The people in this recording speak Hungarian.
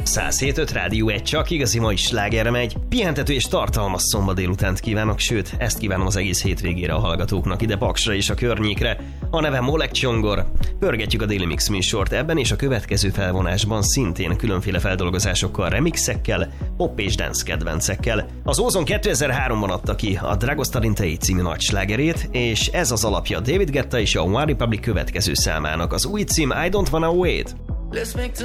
107.5 Rádió 1 csak igazi mai slágerre megy. Pihentető és tartalmas szombat délutánt kívánok, sőt, ezt kívánom az egész hétvégére a hallgatóknak ide Paksra és a környékre. A nevem Oleg Csongor. Pörgetjük a Daily Mix műsort ebben és a következő felvonásban szintén különféle feldolgozásokkal, remixekkel, pop és dance kedvencekkel. Az Ozon 2003-ban adta ki a Dragostar Intei című nagy slágerét, és ez az alapja David Guetta és a One Republic következő számának. Az új cím I Don't Wanna Wait. Let's make